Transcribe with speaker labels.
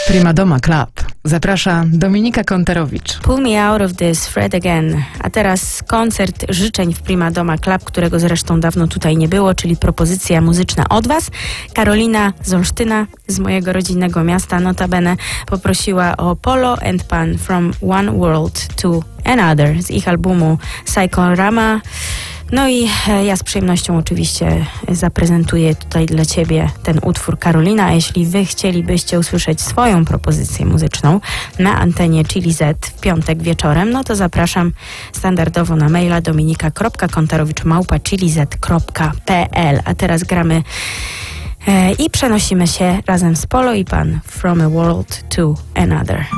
Speaker 1: Prima Doma Club. Zaprasza Dominika Konterowicz.
Speaker 2: Pull Me Out of This, Fred Again. A teraz koncert życzeń w Prima Doma Club, którego zresztą dawno tutaj nie było, czyli propozycja muzyczna od Was. Karolina z Olsztyna, z mojego rodzinnego miasta, notabene poprosiła o Polo and Pan From One World to Another z ich albumu Cyclorama. No i ja z przyjemnością oczywiście zaprezentuję tutaj dla Ciebie ten utwór, Karolina. A jeśli Wy chcielibyście usłyszeć swoją propozycję muzyczną na antenie Chili Z w piątek wieczorem, no to zapraszam standardowo na maila dominika.kontarowicz@chiliz.pl. A teraz gramy i przenosimy się razem z Polo i Pan From a World to Another.